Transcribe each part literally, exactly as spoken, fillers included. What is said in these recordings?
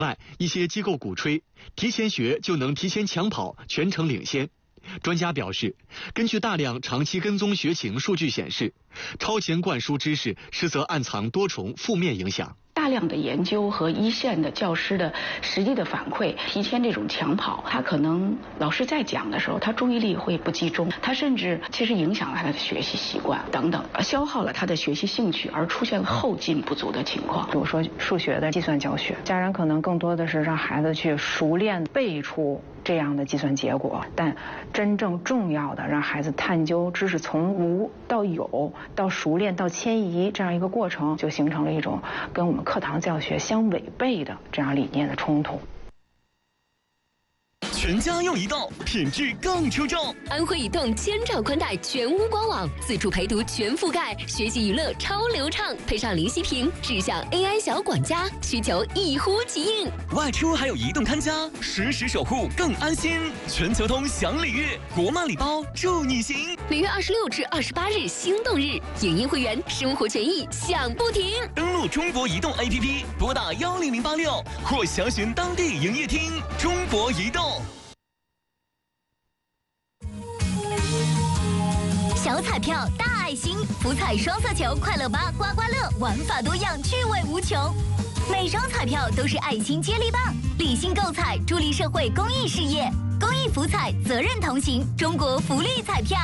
外，一些机构鼓吹提前学就能提前抢跑，全程领先。专家表示，根据大量长期跟踪学情数据显示，超前灌输知识实则暗藏多重负面影响。 大量的研究和一线的教师的实际的反馈，提前这种抢跑，他可能老师在讲的时候，他注意力会不集中，他甚至其实影响了他的学习习惯等等，消耗了他的学习兴趣，而出现了后劲不足的情况。 比如说数学的计算教学，家长可能更多的是让孩子去熟练背出这样的计算结果，但真正重要的让孩子探究知识从无到有到熟练到迁移这样一个过程，就形成了一种跟我们课堂教学相违背的这样理念的冲突。 全家用移动，品质更出众。 安徽移动千兆宽带全屋官网，自主陪读全覆盖，学习娱乐超流畅，配上零息屏，智享 A I 小管家，需求一呼即应。 外出还有移动看家，实时守护更安心。全球通享礼遇，国漫礼包祝你行。 每月二十六至二十八日心动日，影音会员生活权益享不停。 登录中国移动 A P P， 拨打幺零零八六或详询当地营业厅。中国移动。 小彩票大爱心，福彩双色球快乐吧刮刮乐，玩法多样，趣味无穷。每张彩票都是爱心接力棒，理性购彩，助力社会公益事业。公益福彩，责任同行，中国福利彩票。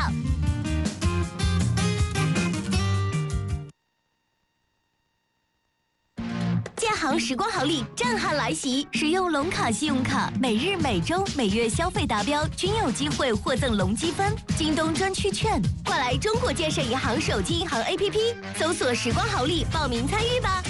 建行时光好礼震撼来袭，使用龙卡信用卡，每日、每周、每月消费达标均有机会获赠龙积分、京东专区券。快来中国建设银行手机银行 A P P 搜索时光好礼报名参与吧。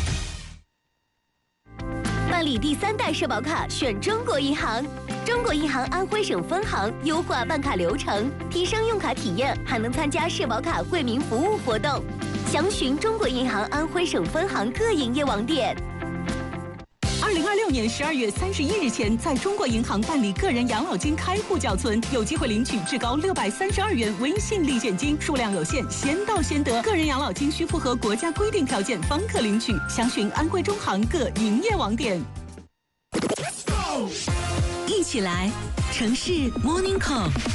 办理第三代社保卡选中国银行，中国银行安徽省分行优化办卡流程，提升用卡体验，还能参加社保卡惠民服务活动。详询中国银行安徽省分行各营业网点。 二零二六年十二月三十一日前，在中国银行办理个人养老金开户缴存，有机会领取至高六百三十二元微信立减金，数量有限，先到先得。个人养老金需符合国家规定条件方可领取。详询安徽中行各营业网点。 一起来，城市 Morning Call。